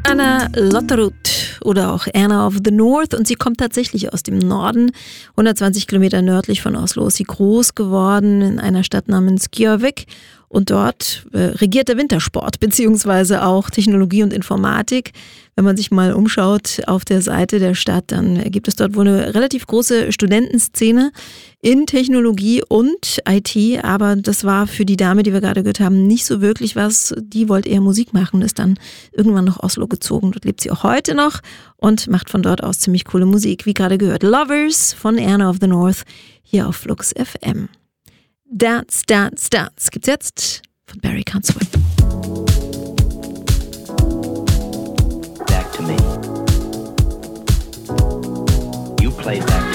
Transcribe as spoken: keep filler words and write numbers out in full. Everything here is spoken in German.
Anna Lotterud oder auch Anna of the North, und sie kommt tatsächlich aus dem Norden. hundertzwanzig Kilometer nördlich von Oslo ist sie groß geworden in einer Stadt namens Gjøvik. Und dort äh, regiert der Wintersport beziehungsweise auch Technologie und Informatik. Wenn man sich mal umschaut auf der Seite der Stadt, dann gibt es dort wohl eine relativ große Studentenszene in Technologie und I T. Aber das war für die Dame, die wir gerade gehört haben, nicht so wirklich was. Die wollte eher Musik machen, ist dann irgendwann nach Oslo gezogen. Dort lebt sie auch heute noch und macht von dort aus ziemlich coole Musik. Wie gerade gehört, Lovers von Anna of the North hier auf Flux F M. Dance, Dance, Dance gibt's jetzt von Barry Constable. Back to me. You play back